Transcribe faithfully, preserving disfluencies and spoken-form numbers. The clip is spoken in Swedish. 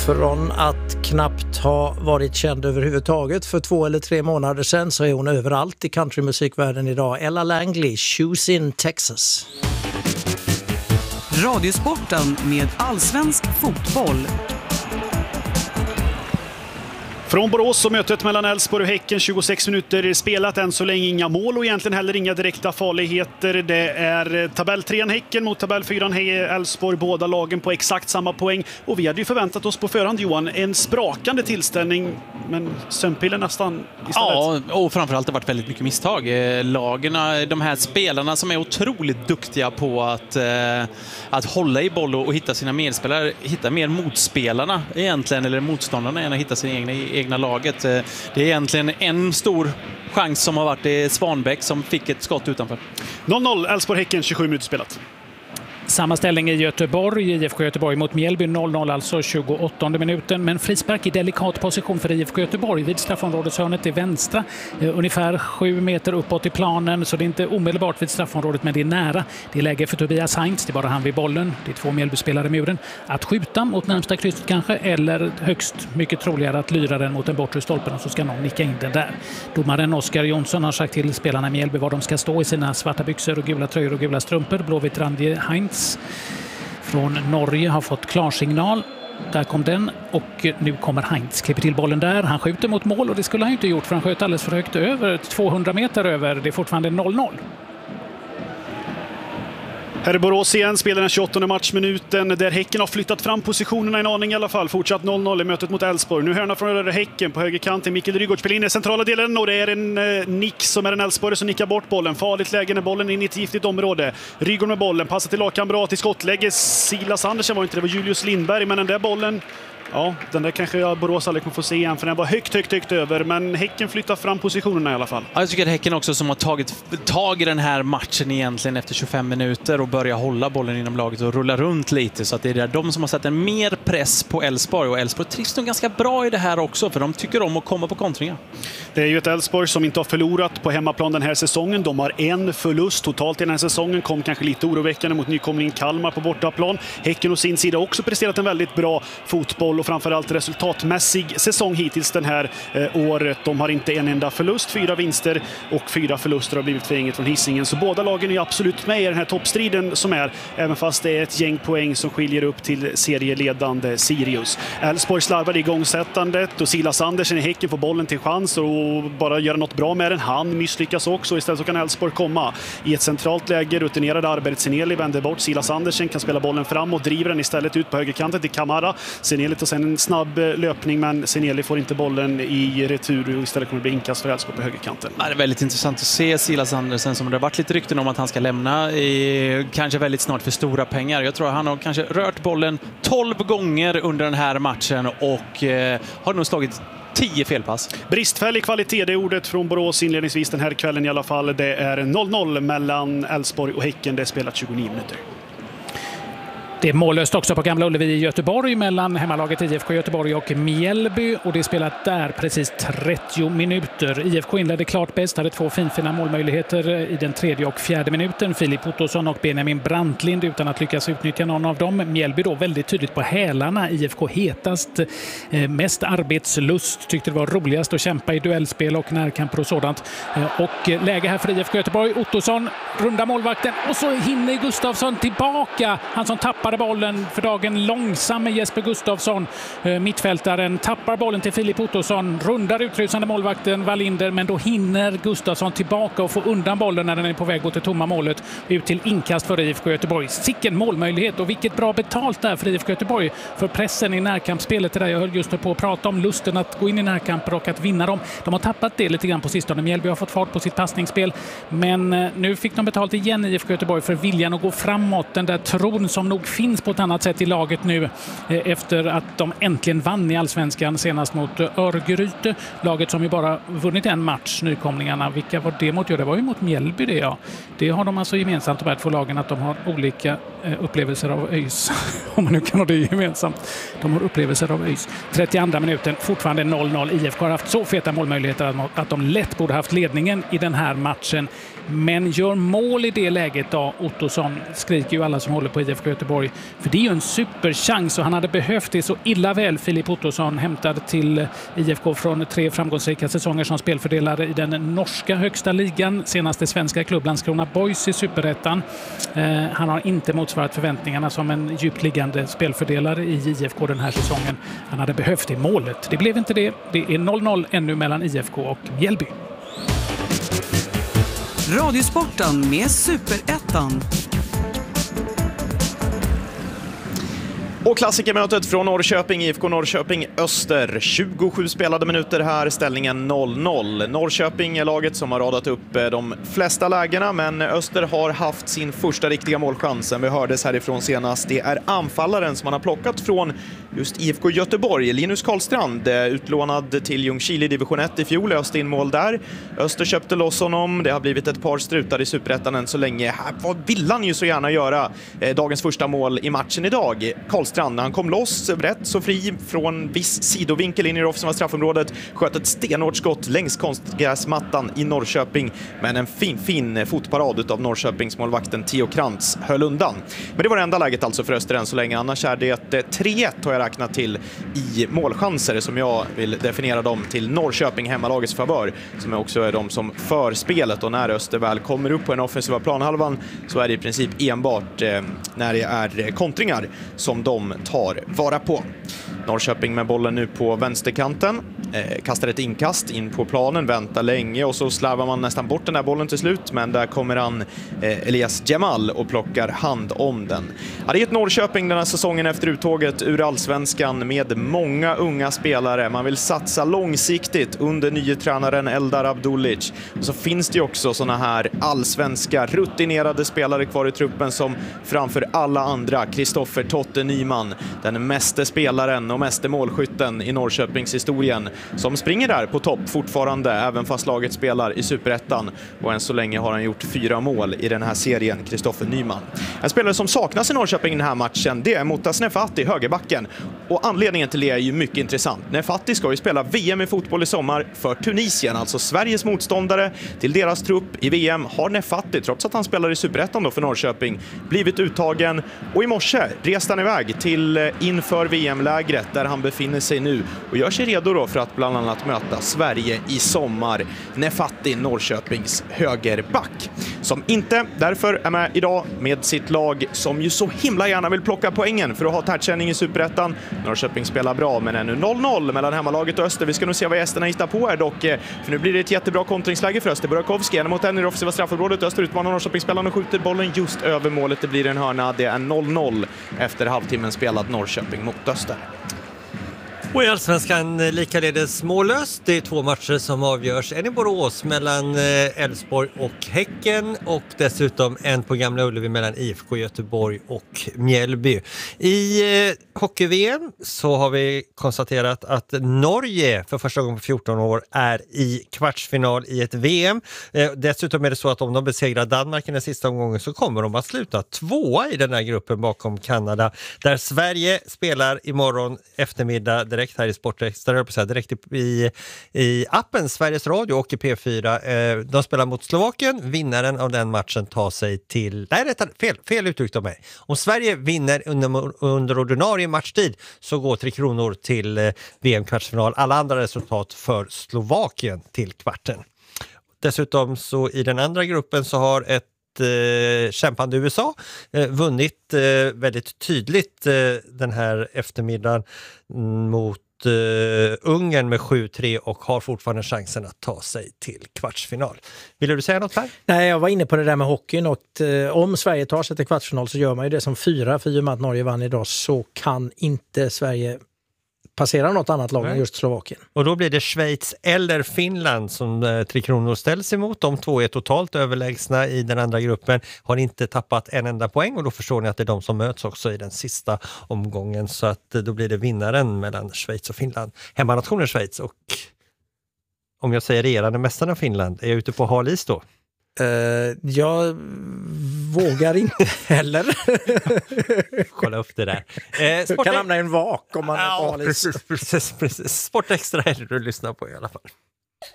Från att knappt ha varit känd överhuvudtaget för två eller tre månader sedan så är hon överallt i countrymusikvärlden idag. Ella Langley, Shoes in Texas. Radiosporten med allsvensk fotboll. Från Borås och mötet mellan Elfsborg och Häcken, tjugosex minuter spelat, än så länge inga mål och egentligen heller inga direkta farligheter. Det är tabell trean Häcken mot tabell fyran Elfsborg, båda lagen på exakt samma poäng. Och vi hade ju förväntat oss på förhand, Johan, en sprakande tillställning, men sömnpillen nästan istället. Ja, och framförallt har det varit väldigt mycket misstag. Lagerna, de här spelarna som är otroligt duktiga på att, eh, att hålla i boll och, och hitta sina medspelare, hitta mer motspelarna egentligen, eller motståndarna än att hitta sina egna egna laget. Det är egentligen en stor chans som har varit det Svanbäck som fick ett skott utanför. noll noll Elfsborg-Häcken, tjugosju minuter spelat. Samma ställning i Göteborg, I F K Göteborg mot Mjällby, noll noll alltså tjugoåttonde minuten. Men frispark i delikat position för I F K Göteborg vid straffområdeshörnet till vänstra. Eh, ungefär sju meter uppåt i planen, så det är inte omedelbart vid straffområdet, men det är nära. Det är läge för Tobias Heinz, det är bara han vid bollen. Det är två Mjällby-spelare i muren. Att skjuta mot närmsta krysset kanske, eller högst mycket troligare att lyra den mot den bortre stolpen och så ska någon nicka in den där. Domaren Oskar Jonsson har sagt till spelarna i Mjällby var de ska stå i sina svarta byxor och gula tröjor och gula strumpor. Blåvitt Randje Heinz från Norge har fått klarsignal. Där kom den och nu kommer Heinz. Klipper till bollen där. Han skjuter mot mål och det skulle han inte gjort för han sköt alldeles för högt över. tvåhundra meter över. Det är fortfarande noll noll. Här är Borås igen, spelar den tjugoåttonde matchminuten där Häcken har flyttat fram positionerna en aning i alla fall. Fortsatt noll noll i mötet mot Elfsborg. Nu hörna från Häcken på högerkanten. Mikael Rygaard spelar in i centrala delen och det är en eh, nick som är en Elfsborg som nickar bort bollen. Farligt läge när bollen är in i ett giftigt område. Rygaard med bollen, passar till lagkamrat i skottläge. Silas Andersen var inte det, var Julius Lindberg, men den där bollen... Ja, den där kanske jag Borås aldrig kommer få se igen, för den var högt, högt, högt över. Men Häcken flyttar fram positionerna i alla fall. Jag tycker att Häcken också som har tagit tag i den här matchen egentligen efter tjugofem minuter och börjar hålla bollen inom laget och rulla runt lite. Så att det är där de som har satt en mer press på Elfsborg. Och Elfsborg trivs nog ganska bra i det här också, för de tycker om att komma på kontringar. Det är ju ett Elfsborg som inte har förlorat på hemmaplan den här säsongen. De har en förlust totalt i den här säsongen. Kom kanske lite oroväckande mot nykomling Kalmar på bortaplan. Häcken å sin sida också presterat en väldigt bra fotboll och framförallt resultatmässig säsong hittills den här eh, året. De har inte en enda förlust, fyra vinster och fyra förluster har blivit för inget från Hisingen. Så båda lagen är absolut med i den här toppstriden som är, även fast det är ett gäng poäng som skiljer upp till serieledande Sirius. Elfsborg slarvar igångsättandet och Silas Andersen i Häcken får bollen till chans och bara göra något bra med den. Han misslyckas också. Istället så kan Elfsborg komma i ett centralt läge. Rutinerade Arbert Seneli vänder bort. Silas Andersen kan spela bollen fram och driver den istället ut på högerkanten till Kamara. Seneli tar sen en snabb löpning, men Seneli får inte bollen i retur och istället kommer det bli inkast för Elfsborg på högerkanten. Det är väldigt intressant att se Silas Andersen, som det har varit lite rykten om att han ska lämna i, kanske väldigt snart för stora pengar. Jag tror att han har kanske rört bollen tolv gånger under den här matchen och eh, har nog slagit tio felpass. Bristfällig kvalitet, det är ordet från Borås inledningsvis den här kvällen i alla fall. Det är noll noll mellan Elfsborg och Häcken. Det är spelat tjugonio minuter. Det är mållöst också på Gamla Ullevi i Göteborg mellan hemmalaget I F K Göteborg och Mjällby, och det är spelat där precis trettio minuter. I F K inledde klart bäst, hade två finfina målmöjligheter i den tredje och fjärde minuten. Filip Ottosson och Benjamin Brantlind utan att lyckas utnyttja någon av dem. Mjällby då väldigt tydligt på hälarna. I F K hetast, eh, mest arbetslust, tyckte det var roligast att kämpa i duellspel och närkamper och sådant. Eh, och läge här för I F K Göteborg. Ottosson rundar målvakten och så hinner Gustafsson tillbaka. Han som tappar bollen för dagen, långsam med Jesper Gustafsson. Mittfältaren tappar bollen till Filip Ottosson, rundar utrusande målvakten Wallinder, men då hinner Gustafsson tillbaka och få undan bollen när den är på väg mot det tomma målet ut till inkast för I F K Göteborg. Sicken målmöjlighet, och vilket bra betalt där för I F K Göteborg för pressen i närkampsspelet. Det där jag höll just på att prata om, lusten att gå in i närkamper och att vinna dem. De har tappat det lite grann på sistone. Mjällby har fått fart på sitt passningsspel, men nu fick de betalt igen I F K Göteborg för viljan att gå framåt. Den där tron som nog finns på ett annat sätt i laget nu efter att de äntligen vann i Allsvenskan senast mot Örgryte. Laget som ju bara vunnit en match, nykomlingarna. Vilka var det mot? Ja, det var ju mot Mjällby det, ja. Det har de alltså gemensamt, de här två lagen, att de har olika upplevelser av ÖIS. Om man nu kan ha det gemensamt. De har upplevelser av ÖIS. trettioandra minuten, fortfarande noll noll. I F K har haft så feta målmöjligheter att de lätt borde haft ledningen i den här matchen. Men gör mål i det läget då. Ottosson skriker ju alla som håller på I F K Göteborg. Göteborg. För det är ju en superchans och han hade behövt det så illa väl. Filip Ottosson hämtad till I F K från tre framgångsrika säsonger som spelfördelare i den norska högsta ligan. Senaste svenska klubb Landskrona Boys i Superettan. Eh, han har inte motsvarat förväntningarna som en djupt liggande spelfördelare i I F K den här säsongen. Han hade behövt det målet. Det blev inte det. Det är noll noll ännu mellan I F K och Mjällby. Radiosporten med Superettan. Och klassikermötet från Norrköping, I F K Norrköping Öster. tjugosju spelade minuter här, ställningen noll noll. Norrköping är laget som har radat upp de flesta lägena, men Öster har haft sin första riktiga målchansen. Vi hördes härifrån senast. Det är anfallaren som man har plockat från just I F K Göteborg. Linus Karlstrand, utlånad till Ljungskile i division ett i fjol, öste in mål där. Öster köpte loss honom. Det har blivit ett par strutar i Superettan än så länge. Vad vill han ju så gärna göra? Dagens första mål i matchen idag. Karlstrand, han kom loss rätt så fri från viss sidovinkel in i det offensiva straffområdet, sköt ett stenhårt skott längs konstgräsmattan i Norrköping, men en fin fin fotparad av Norrköpings målvakten Theo Krantz höll undan. Men det var det enda läget alltså för Öster än så länge. Annars är det tre ett har jag räknat till i målchanser, som jag vill definiera dem till Norrköping hemmalagets favör, som också är de som för spelet. Och när Öster väl kommer upp på en offensiva planhalvan så är det i princip enbart eh, när det är kontringar som de tar vara på. Norrköping med bollen nu på vänsterkanten. Eh, kastar ett inkast in på planen, väntar länge och så slarvar man nästan bort den där bollen till slut. Men där kommer han, eh, Elias Jamal, och plockar hand om den. Ja, det är ett Norrköping den här säsongen efter uttåget ur Allsvenskan med många unga spelare. Man vill satsa långsiktigt under nye tränaren Eldar Abdulic. Och så finns det ju också såna här allsvenska rutinerade spelare kvar i truppen som framför alla andra Kristoffer Totte Nyman, den meste spelaren och meste målskytten i Norrköpings historien, som springer där på topp fortfarande även fast laget spelar i Superettan. Och än så länge har han gjort fyra mål i den här serien, Kristoffer Nyman. En spelare som saknas i Norrköping i den här matchen, det är Mutas Nefati, högerbacken. Och anledningen till det är ju mycket intressant. Nefati ska ju spela V M i fotboll i sommar för Tunisien, alltså Sveriges motståndare till deras trupp i V M. Har Nefati, trots att han spelar i Superettan då för Norrköping, blivit uttagen. Och i morse reste han iväg till inför V M-lägret där han befinner sig nu och gör sig redo då för att bland annat möta Sverige i sommar. Nefati, Norrköpings högerback, som inte därför är med idag med sitt lag, som ju så himla gärna vill plocka poängen för att ha tätkänning i Superettan. Norrköping spelar bra, men ännu noll noll mellan hemmalaget och Öster. Vi ska nog se vad gästerna hittar på här dock, för nu blir det ett jättebra kontringsläge för Öster. Burakovsky en mot en i det offensiva straffområdet. Öster utmanar Norrköpingsspelarna och skjuter bollen just över målet. Det blir en hörna. Det är noll noll efter halvtimmen spelad Norrköping mot Öster. Och i Allsvenskan likaledes mållöst. Det är två matcher som avgörs. En i Borås mellan Elfsborg och Häcken och dessutom en på Gamla Ullevi mellan I F K Göteborg och Mjällby. I eh, hockey-V M så har vi konstaterat att Norge för första gången på fjorton år är i kvartsfinal i ett V M. Eh, dessutom är det så att om de besegrar Danmark i den sista omgången så kommer de att sluta tvåa i den här gruppen bakom Kanada, där Sverige spelar imorgon eftermiddag direkt här i Sportextra, direkt i, i appen Sveriges Radio och i P fyra. De spelar mot Slovakien. Vinnaren av den matchen tar sig till... Nej, rätt, fel, fel uttryckt av mig. Om Sverige vinner under, under ordinarie matchtid så går Tre Kronor till V M-kvartsfinal. Alla andra resultat för Slovakien till kvarten. Dessutom så i den andra gruppen så har ett Eh, kämpande U S A eh, vunnit eh, väldigt tydligt eh, den här eftermiddagen mot eh, Ungern med sju tre och har fortfarande chansen att ta sig till kvartsfinal. Vill du säga något här? Nej, jag var inne på det där med hockeyn och eh, om Sverige tar sig till kvartsfinal så gör man ju det som fyra, för i och med att Norge vann idag så kan inte Sverige passera något annat lag än just Slovakien. Och då blir det Schweiz eller Finland som eh, Tre Kronor ställs emot. De två är totalt överlägsna i den andra gruppen. Har inte tappat en enda poäng och då förstår ni att det är de som möts också i den sista omgången. Så att eh, då blir det vinnaren mellan Schweiz och Finland. Hemmanationen Schweiz och om jag säger regerande mästarna Finland, är jag ute på hal is då? Uh, jag vågar inte heller. Kolla upp det där. Eh, Sport... kan hamna i en vak om man ja, är på hal is. Precis, precis, precis. Sportextra är det du lyssnar på i alla fall.